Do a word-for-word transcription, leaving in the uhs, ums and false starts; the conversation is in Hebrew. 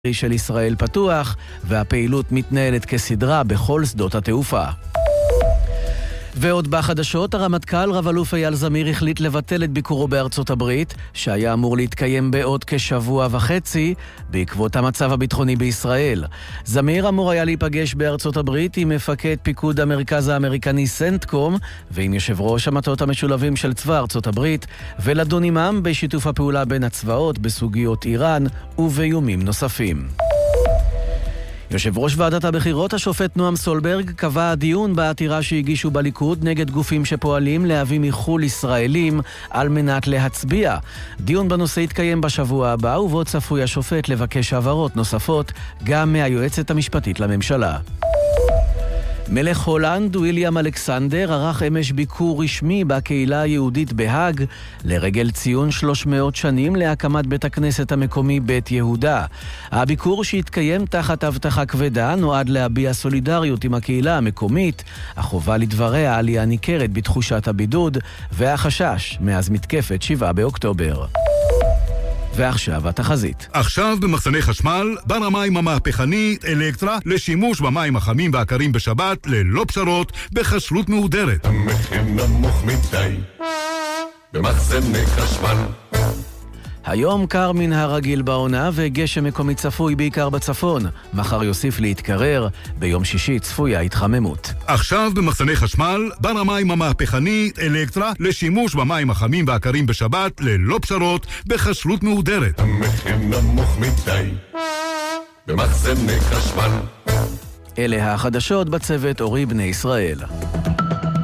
של ישראל פתוח, והפעילות מתנהלת כסדרה בכל שדות התעופה. ועוד בחדשות, הרמטכ"ל רב אלוף אייל זמיר החליט לבטל את ביקורו בארצות הברית, שהיה אמור להתקיים בעוד כשבוע וחצי, בעקבות המצב הביטחוני בישראל. זמיר אמור היה להיפגש בארצות הברית עם מפקד פיקוד המרכז האמריקני סנטקום, ועם יושב ראש המטות המשולבים של צבא ארצות הברית, ולדון עמם בשיתוף הפעולה בין הצבאות בסוגיות איראן ובאיומים נוספים. יושב ראש ועדת הבחירות השופט נועם סולברג קבע דיון בעתירה שהגישו בליכוד נגד גופים שפועלים להביא מחול ישראלים על מנת להצביע. דיון בנושא יתקיים בשבוע הבא, ובו צפוי השופט לבקש הבהרות נוספות גם מהיועצת המשפטית לממשלה. מלך הולנד וויליאם אלכסנדר ערך אמש ביקור רשמי בקהילה היהודית בהאג לרגל ציון שלוש מאות שנים להקמת בית הכנסת המקומי בית יהודה. הביקור שהתקיים תחת הבטחה כבדה נועד להביע סולידריות עם הקהילה המקומית, החובה לדבריה עלייה ניכרת בתחושת הבידוד והחשש מאז מתקפת שבעה באוקטובר. ועכשיו התחזית. עכשיו במחסני חשמל, בר המים המהפכנית אלקטרה לשימוש במים החמים והקרים בשבת ללא פשרות בחשלות מהודרת. המחיר נמוך מדי במחסני חשמל. היום קר מן הרגיל בעונה וגשם מקומי צפוי בעיקר בצפון. מחר יוסיף להתקרר, ביום שישי צפויה התחממות. עכשיו במחסני חשמל, בר המים המהפכנית אלקטרה לשימוש במים החמים והקרים בשבת ללא פשרות בחשלות מהודרת. המחיר נמוך מדי במחסני חשמל. אלה החדשות בצוות אורי בני ישראל.